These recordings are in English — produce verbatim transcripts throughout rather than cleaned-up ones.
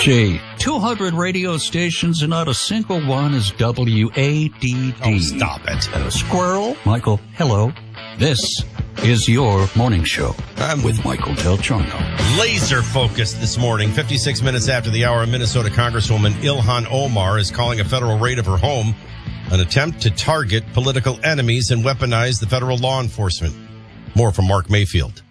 Gee, two hundred radio stations and not a single one is W A D D. Oh, stop it. Uh, squirrel? Michael, hello. This is your morning show. I'm with Michael Del Giorno. Laser focused this morning, fifty-six minutes after the hour, Minnesota Congresswoman Ilhan Omar is calling a federal raid of her home an attempt to target political enemies and weaponize the federal law enforcement. More from Mark Mayfield.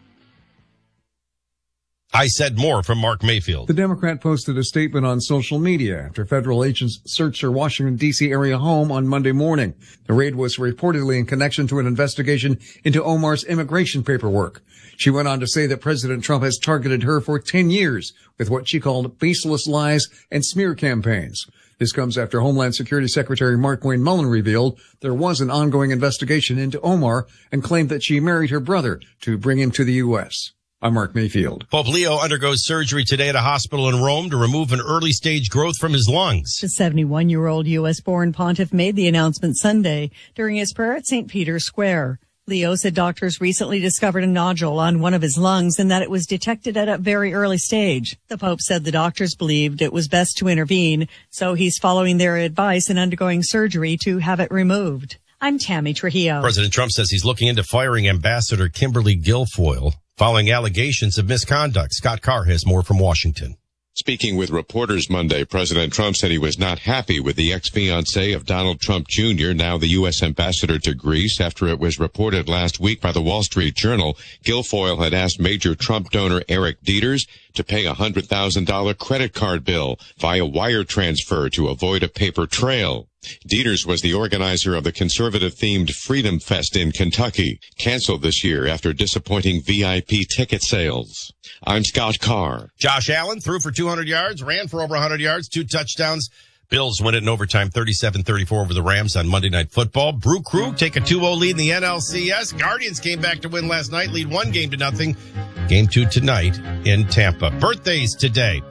I said more from Mark Mayfield. The Democrat posted a statement on social media after federal agents searched her Washington, D C area home on Monday morning. The raid was reportedly in connection to an investigation into Omar's immigration paperwork. She went on to say that President Trump has targeted her for ten years with what she called baseless lies and smear campaigns. This comes after Homeland Security Secretary Markwayne Mullin revealed there was an ongoing investigation into Omar and claimed that she married her brother to bring him to the U S I'm Mark Mayfield. Pope Leo undergoes surgery today at a hospital in Rome to remove an early-stage growth from his lungs. The seventy-one-year-old U S-born pontiff made the announcement Sunday during his prayer at Saint Peter's Square. Leo said doctors recently discovered a nodule on one of his lungs and that it was detected at a very early stage. The Pope said the doctors believed it was best to intervene, so he's following their advice and undergoing surgery to have it removed. I'm Tammy Trujillo. President Trump says he's looking into firing Ambassador Kimberly Guilfoyle following allegations of misconduct. Scott Carr has more from Washington. Speaking with reporters Monday, President Trump said he was not happy with the ex-fiancée of Donald Trump Junior, now the U S ambassador to Greece, after it was reported last week by the Wall Street Journal Guilfoyle had asked major Trump donor Eric Dieters to pay a one hundred thousand dollars credit card bill via wire transfer to avoid a paper trail. Dieters was the organizer of the conservative-themed Freedom Fest in Kentucky, canceled this year after disappointing V I P ticket sales. I'm Scott Carr. Josh Allen threw for two hundred yards, ran for over one hundred yards, two touchdowns. Bills win it in overtime, thirty-seven thirty-four over the Rams on Monday Night Football. Brew Crew take a two oh lead in the N L C S. Guardians came back to win last night, lead one game to nothing. Game two tonight in Tampa. Birthdays today.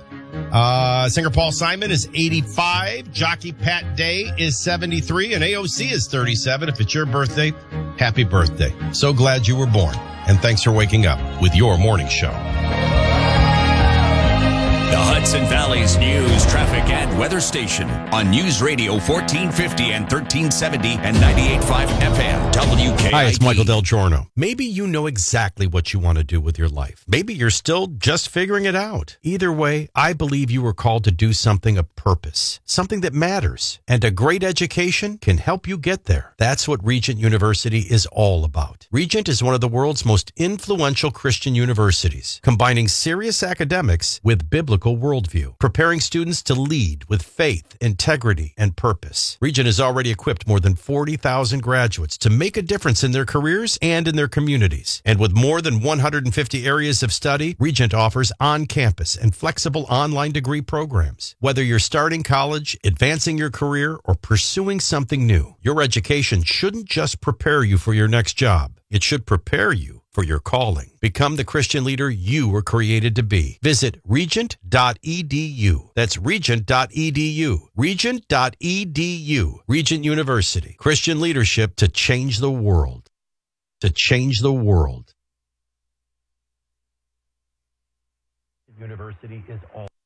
Uh, singer Paul Simon is eighty-five. Jockey Pat Day is seventy-three. And A O C is thirty-seven. If it's your birthday, happy birthday. So glad you were born. And thanks for waking up with your morning show. The Hudson Valley's news, traffic, and weather station on News Radio fourteen fifty and thirteen seventy and ninety-eight point five F M W K I D. Hi, it's Michael Del Giorno. Maybe you know exactly what you want to do with your life. Maybe you're still just figuring it out. Either way, I believe you were called to do something of purpose, something that matters, and a great education can help you get there. That's what Regent University is all about. Regent is one of the world's most influential Christian universities, combining serious academics with biblical worldview, preparing students to lead with faith, integrity, and purpose. Regent has already equipped more than forty thousand graduates to make a difference in their careers and in their communities. And with more than one hundred fifty areas of study, Regent offers on-campus and flexible online degree programs. Whether you're starting college, advancing your career, or pursuing something new, your education shouldn't just prepare you for your next job. It should prepare you for your calling. Become the Christian leader you were created to be. Visit regent dot e d u. That's regent dot e d u. regent dot e d u. Regent University. Christian leadership to change the world. To change the world. University is all